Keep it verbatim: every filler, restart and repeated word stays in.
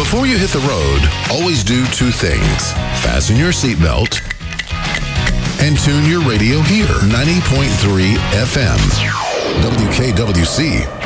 Before you hit the road, always do two things. Fasten your seatbelt and tune your radio here. ninety point three F M. W K W C.